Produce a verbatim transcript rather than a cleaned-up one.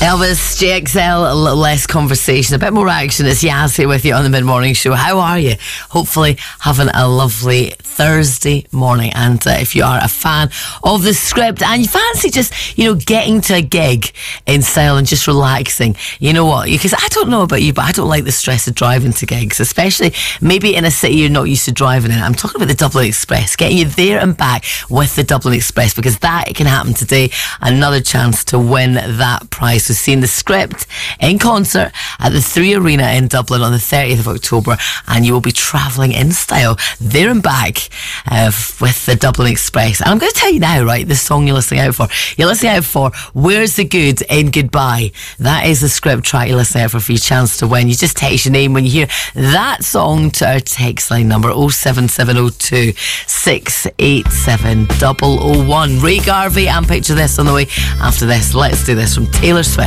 Elvis, J X L, a little less conversation, a bit more action. It's Yaz here with you on the Mid-Morning Show. How are you? Hopefully having a lovely Thursday morning. And uh, if you are a fan of the script and you fancy just, you know, getting to a gig in style and just relaxing, you know what? Because I don't know about you, but I don't like the stress of driving to gigs, especially maybe in a city you're not used to driving in. I'm talking about the Dublin Express, getting you there and back with the Dublin Express, because that can happen today. Another chance to win that prize. We've seen the script in concert at the Three Arena in Dublin on the thirtieth of October, and you will be travelling in style there and back uh, with the Dublin Express. And I'm going to tell you now, right, the song you're listening out for. You're listening out for Where's the Good in Goodbye. That is the script track you're listening out for for your chance to win. You just text your name when you hear that song to our text line number oh seven seven oh two, six eight seven, oh oh one. Ray Garvey and Picture This on the way after this. Let's do this from Taylor Swift.